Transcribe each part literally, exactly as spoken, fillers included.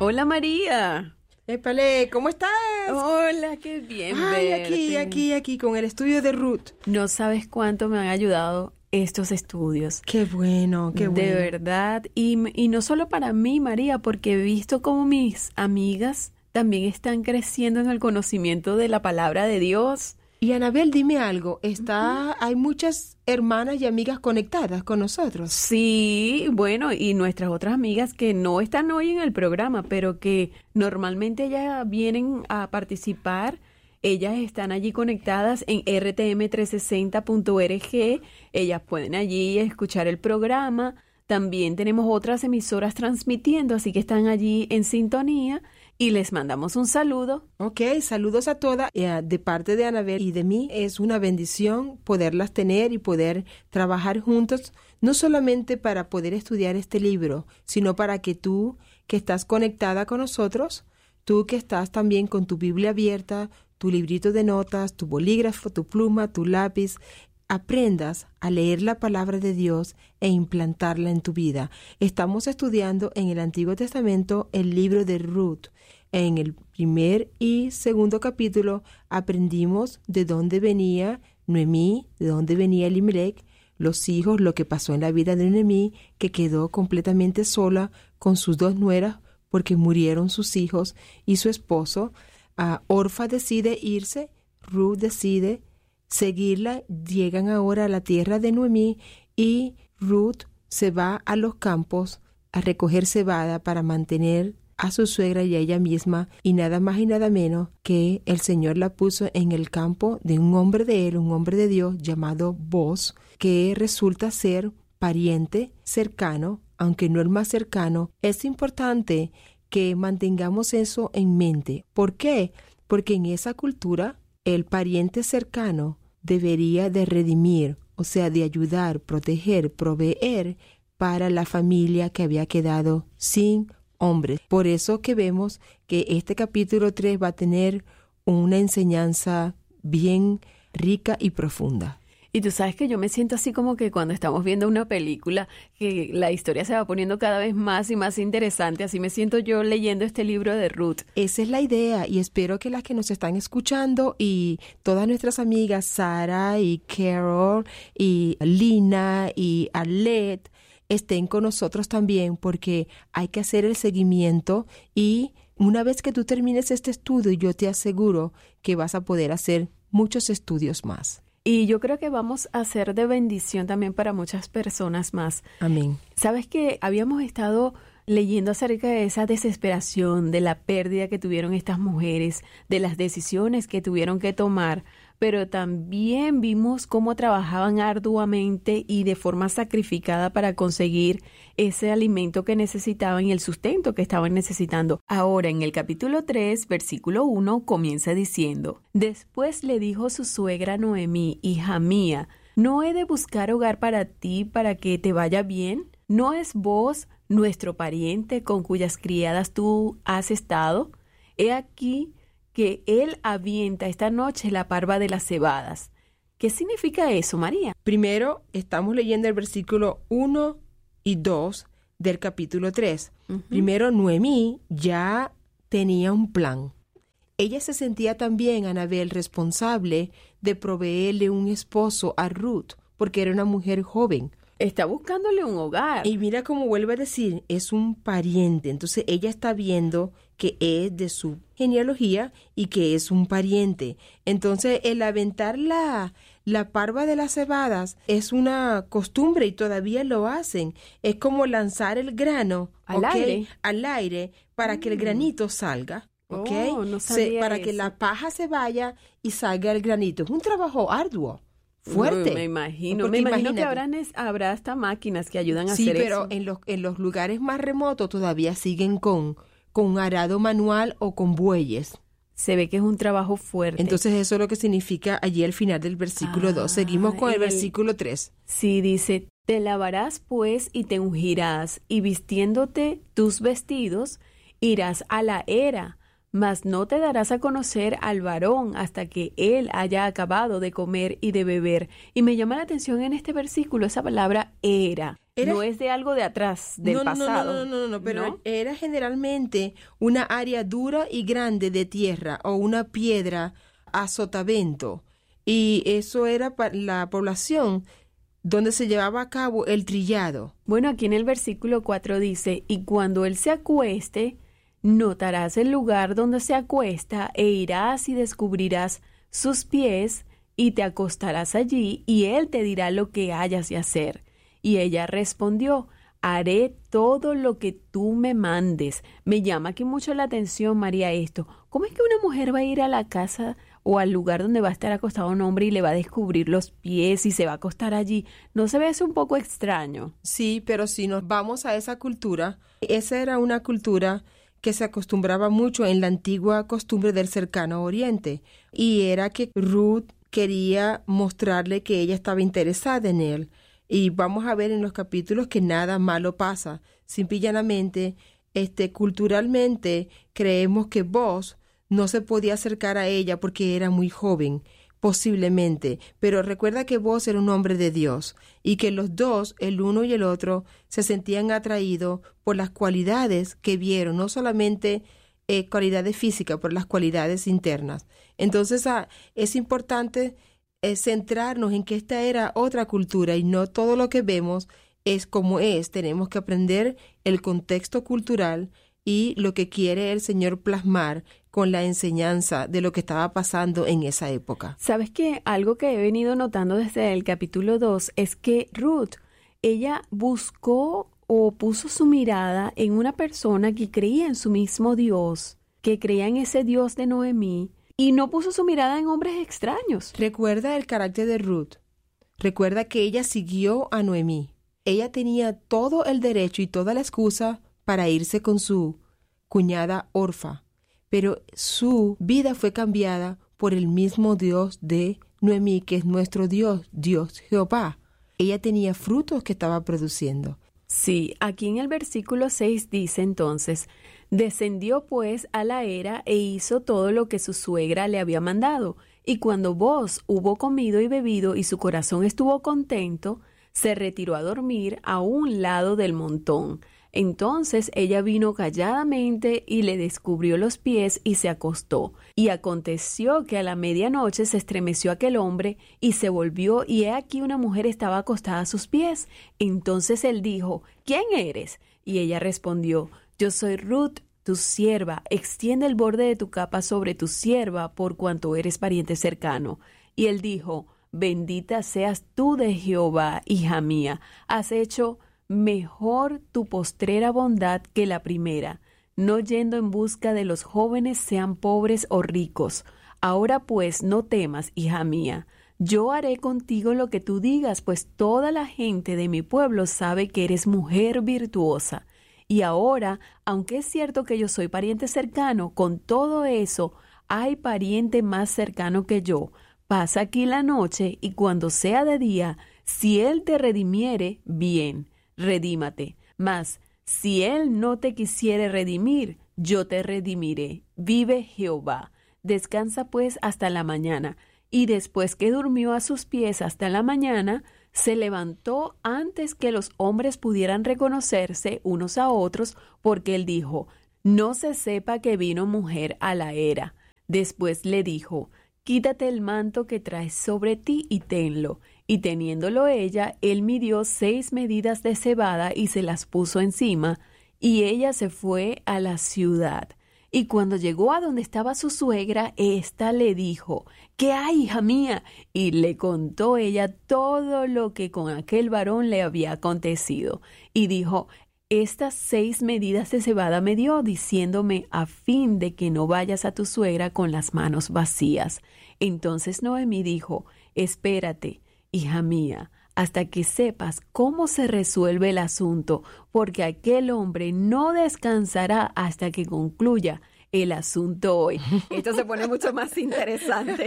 Hola María. Épale, ¿cómo estás? Hola, qué bien Ay, verte. aquí, aquí, aquí, con el estudio de Ruth. No sabes cuánto me han ayudado estos estudios. Qué bueno, qué bueno. De verdad. Y, y no solo para mí, María, porque he visto cómo mis amigas también están creciendo en el conocimiento de la palabra de Dios. Y Anabel, dime algo, está, hay muchas hermanas y amigas conectadas con nosotros. Sí, bueno, y nuestras otras amigas que no están hoy en el programa, pero que normalmente ellas vienen a participar, ellas están allí conectadas en r t m trescientos sesenta punto org, ellas pueden allí escuchar el programa. También tenemos otras emisoras transmitiendo, así que están allí en sintonía y les mandamos un saludo. Ok, saludos a todas. Eh, de parte de Anabel y de mí, es una bendición poderlas tener y poder trabajar juntos, no solamente para poder estudiar este libro, sino para que tú, que estás conectada con nosotros, tú que estás también con tu Biblia abierta, tu librito de notas, tu bolígrafo, tu pluma, tu lápiz, aprendas a leer la palabra de Dios e implantarla en tu vida. Estamos estudiando en el Antiguo Testamento el libro de Ruth. En el primer y segundo capítulo aprendimos de dónde venía Noemí, de dónde venía Elimelech, los hijos, lo que pasó en la vida de Noemí, que quedó completamente sola con sus dos nueras porque murieron sus hijos y su esposo. Uh, Orfa decide irse, Ruth decide seguirla, llegan ahora a la tierra de Noemí y Ruth se va a los campos a recoger cebada para mantener a su suegra y a ella misma, y nada más y nada menos que el Señor la puso en el campo de un hombre de él, un hombre de Dios llamado Boaz, que resulta ser pariente cercano, aunque no el más cercano. Es importante que mantengamos eso en mente. ¿Por qué? Porque en esa cultura el pariente cercano debería de redimir, o sea, de ayudar, proteger, proveer para la familia que había quedado sin hombres. Por eso que vemos que este capítulo tres va a tener una enseñanza bien rica y profunda. Y tú sabes que yo me siento así como que cuando estamos viendo una película, que la historia se va poniendo cada vez más y más interesante. Así me siento yo leyendo este libro de Ruth. Esa es la idea, y espero que las que nos están escuchando y todas nuestras amigas, Sara y Carol y Lina y Arlette, estén con nosotros también, porque hay que hacer el seguimiento, y una vez que tú termines este estudio, yo te aseguro que vas a poder hacer muchos estudios más. Y yo creo que vamos a ser de bendición también para muchas personas más. Amén. Sabes que habíamos estado leyendo acerca de esa desesperación, de la pérdida que tuvieron estas mujeres, de las decisiones que tuvieron que tomar, pero también vimos cómo trabajaban arduamente y de forma sacrificada para conseguir ese alimento que necesitaban y el sustento que estaban necesitando. Ahora, en el capítulo tres, versículo uno, comienza diciendo: Después le dijo su suegra Noemí: Hija mía, ¿no he de buscar hogar para ti para que te vaya bien? ¿No es vos nuestro pariente con cuyas criadas tú has estado? He aquí que él avienta esta noche la parva de las cebadas. ¿Qué significa eso, María? Primero, estamos leyendo el versículo uno y dos del capítulo tres. Uh-huh. Primero, Noemí ya tenía un plan. Ella se sentía también, Anabel, responsable de proveerle un esposo a Ruth, porque era una mujer joven. Está buscándole un hogar. Y mira cómo vuelve a decir, es un pariente. Entonces ella está viendo que es de su genealogía y que es un pariente. Entonces el aventar la, la parva de las cebadas es una costumbre y todavía lo hacen. Es como lanzar el grano al, ¿okay? aire. al aire para mm. que el granito salga. ¿okay? Oh, no sabía se, para eso. que la paja se vaya y salga el granito. Es un trabajo arduo. Fuerte. No, me imagino, me imagino que habrá, habrá hasta máquinas que ayudan a sí, hacer eso. Sí, pero en los, en los lugares más remotos todavía siguen con, con arado manual o con bueyes. Se ve que es un trabajo fuerte. Entonces eso es lo que significa allí al final del versículo ah, dos. Seguimos con el, el versículo tres. Sí, dice: Te lavarás pues y te ungirás, y vistiéndote tus vestidos, irás a la era. Mas no te darás a conocer al varón hasta que él haya acabado de comer y de beber. Y me llama la atención en este versículo esa palabra era. Era, no es de algo de atrás, del no, no, pasado. No, no, no, no, no, pero ¿no? era generalmente una área dura y grande de tierra o una piedra a sotavento. Y eso era para la población donde se llevaba a cabo el trillado. Bueno, aquí en el versículo cuatro dice, y cuando él se acueste, notarás el lugar donde se acuesta e irás y descubrirás sus pies y te acostarás allí y él te dirá lo que hayas de hacer. Y ella respondió, haré todo lo que tú me mandes. Me llama aquí mucho la atención, María, esto. ¿Cómo es que una mujer va a ir a la casa o al lugar donde va a estar acostado un hombre y le va a descubrir los pies y se va a acostar allí? ¿No se ve eso un poco extraño? Sí, pero si nos vamos a esa cultura, esa era una cultura que se acostumbraba mucho en la antigua costumbre del cercano oriente, y era que Ruth quería mostrarle que ella estaba interesada en él. Y vamos a ver en los capítulos que nada malo pasa. Simple y llanamente, este, culturalmente creemos que Boaz no se podía acercar a ella porque era muy joven, posiblemente, pero recuerda que Boaz era un hombre de Dios y que los dos, el uno y el otro, se sentían atraídos por las cualidades que vieron, no solamente eh, cualidades físicas, por las cualidades internas. Entonces ah, es importante eh, centrarnos en que esta era otra cultura y no todo lo que vemos es como es. Tenemos que aprender el contexto cultural y lo que quiere el Señor plasmar con la enseñanza de lo que estaba pasando en esa época. ¿Sabes qué? Algo que he venido notando desde el capítulo dos es que Ruth, ella buscó o puso su mirada en una persona que creía en su mismo Dios, que creía en ese Dios de Noemí, y no puso su mirada en hombres extraños. Recuerda el carácter de Ruth. Recuerda que ella siguió a Noemí. Ella tenía todo el derecho y toda la excusa para irse con su cuñada Orfa, pero su vida fue cambiada por el mismo Dios de Noemí, que es nuestro Dios, Dios Jehová. Ella tenía frutos que estaba produciendo. Sí, aquí en el versículo seis dice entonces, descendió pues a la era e hizo todo lo que su suegra le había mandado, y cuando Boaz hubo comido y bebido y su corazón estuvo contento, se retiró a dormir a un lado del montón. Entonces ella vino calladamente y le descubrió los pies y se acostó. Y aconteció que a la medianoche se estremeció aquel hombre y se volvió, y he aquí una mujer estaba acostada a sus pies. Entonces él dijo, ¿quién eres? Y ella respondió, yo soy Ruth, tu sierva. Extiende el borde de tu capa sobre tu sierva, por cuanto eres pariente cercano. Y él dijo, bendita seas tú de Jehová, hija mía. Has hecho mejor tu postrera bondad que la primera, no yendo en busca de los jóvenes, sean pobres o ricos. Ahora pues no temas, hija mía, yo haré contigo lo que tú digas, pues toda la gente de mi pueblo sabe que eres mujer virtuosa. Y ahora, aunque es cierto que yo soy pariente cercano, con todo eso hay pariente más cercano que yo. Pasa aquí la noche, y cuando sea de día, si él te redimiere, bien, redímate. Mas si él no te quisiere redimir, yo te redimiré. Vive Jehová. Descansa pues hasta la mañana. Y después que durmió a sus pies hasta la mañana, se levantó antes que los hombres pudieran reconocerse unos a otros, porque él dijo, no se sepa que vino mujer a la era. Después le dijo, quítate el manto que traes sobre ti y tenlo. Y teniéndolo ella, él midió seis medidas de cebada y se las puso encima, y ella se fue a la ciudad. Y cuando llegó a donde estaba su suegra, ésta le dijo, ¿qué hay, hija mía? Y le contó ella todo lo que con aquel varón le había acontecido. Y dijo, estas seis medidas de cebada me dio, diciéndome a fin de que no vayas a tu suegra con las manos vacías. Entonces Noemí dijo, espérate, hija mía, hasta que sepas cómo se resuelve el asunto, porque aquel hombre no descansará hasta que concluya el asunto hoy. Esto se pone mucho más interesante.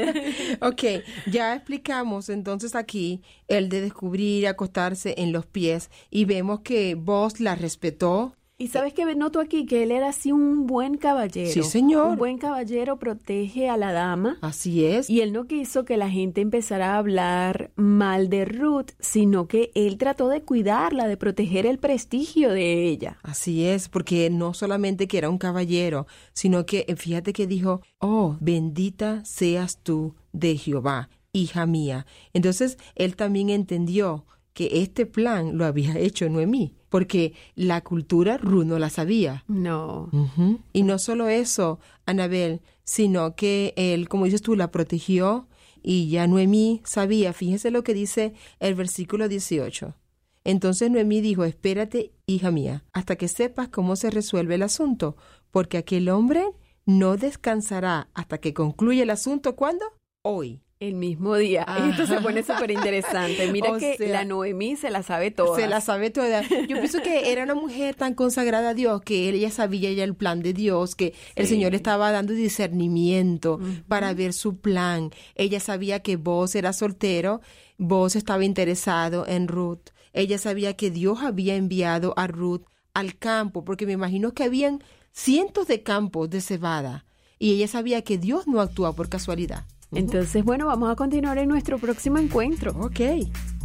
Ok, ya explicamos entonces aquí el de descubrir y acostarse en los pies, y vemos que Boaz la respetó, Y sabes que noto aquí que él era así un buen caballero. Sí, señor. Un buen caballero protege a la dama. Así es. Y él no quiso que la gente empezara a hablar mal de Ruth, sino que él trató de cuidarla, de proteger el prestigio de ella. Así es, porque no solamente que era un caballero, sino que fíjate que dijo, oh, bendita seas tú de Jehová, hija mía. Entonces, él también entendió que este plan lo había hecho Noemí, porque la cultura Ruth no la sabía. No. Uh-huh. Y no solo eso, Anabel, sino que él, como dices tú, la protegió y ya Noemí sabía. Fíjese lo que dice el versículo dieciocho. Entonces Noemí dijo, espérate, hija mía, hasta que sepas cómo se resuelve el asunto, porque aquel hombre no descansará hasta que concluya el asunto. ¿Cuándo? Hoy. El mismo día. Ah. Esto se pone súper interesante. Mira O que sea, la Noemí se la sabe toda. Se la sabe toda. Yo pienso que era una mujer tan consagrada a Dios que ella sabía ya el plan de Dios, que sí. El Señor estaba dando discernimiento uh-huh. para ver su plan. Ella sabía que Boaz era soltero, Boaz estaba interesado en Ruth. Ella sabía que Dios había enviado a Ruth al campo, porque me imagino que habían cientos de campos de cebada. Y ella sabía que Dios no actúa por casualidad. Entonces, bueno, vamos a continuar en nuestro próximo encuentro. Ok.